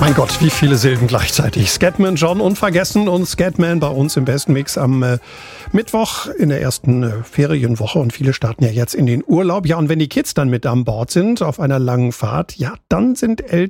Mein Gott, wie viele Silben gleichzeitig. Scatman John unvergessen und Scatman bei uns im Best Mix am Mittwoch in der ersten Ferienwoche. Und viele starten ja jetzt in den Urlaub. Ja, und wenn die Kids dann mit an Bord sind auf einer langen Fahrt, ja, dann sind Eltern